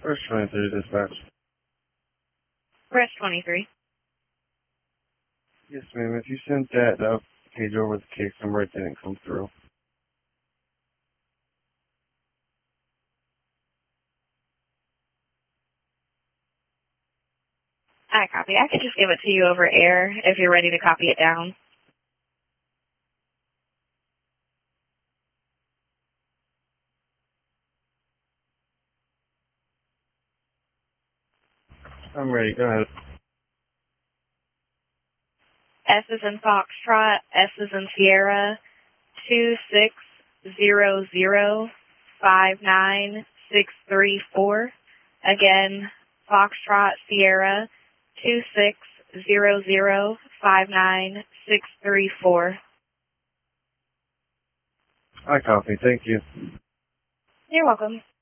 First 23 dispatch. Press 23. Yes, ma'am. If you sent that page over the case number, it didn't come through. I copy. I could just give it to you over air if you're ready to copy it down. I'm ready. Go ahead. S is in Foxtrot, S is in Sierra, 2600596334. Again, Foxtrot, Sierra, 2600596334. I copy. Thank you. You're welcome.